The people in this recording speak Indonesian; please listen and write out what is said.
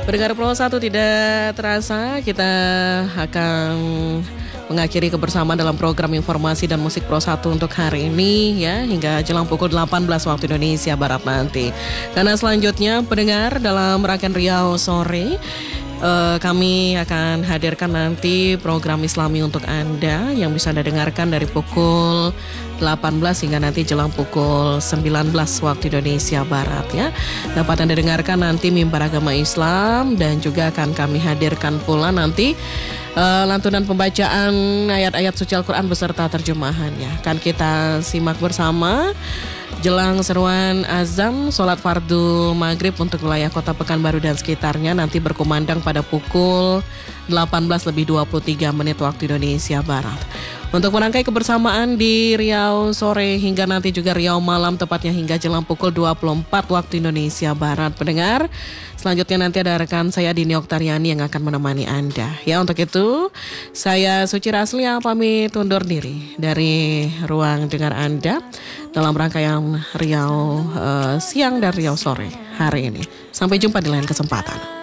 Pendengar Pro 1, tidak terasa kita akan mengakhiri kebersamaan dalam program informasi dan musik Pro 1 untuk hari ini ya, hingga jelang pukul 18 waktu Indonesia Barat nanti. Karena selanjutnya pendengar dalam rangkaian Riau Sore, kami akan hadirkan nanti program Islami untuk Anda yang bisa Anda dengarkan dari pukul 18 hingga nanti jelang pukul 19 waktu Indonesia Barat ya. Dapat Anda dengarkan nanti mimbar agama Islam, dan juga akan kami hadirkan pula nanti lantunan pembacaan ayat-ayat suci Al-Quran beserta terjemahannya. Kan kita simak bersama jelang seruan azan sholat fardu maghrib untuk wilayah Kota Pekanbaru dan sekitarnya nanti berkumandang pada pukul 18:23 waktu Indonesia Barat. Untuk merangkai kebersamaan di Riau Sore hingga nanti juga Riau Malam, tepatnya hingga jelang pukul 24 waktu Indonesia Barat. Pendengar, selanjutnya nanti ada rekan saya Dini Oktariani yang akan menemani Anda. Ya, untuk itu saya Suci Raslia pamit undur diri dari ruang dengar Anda dalam rangkaian Riau Siang dan Riau Sore hari ini. Sampai jumpa di lain kesempatan.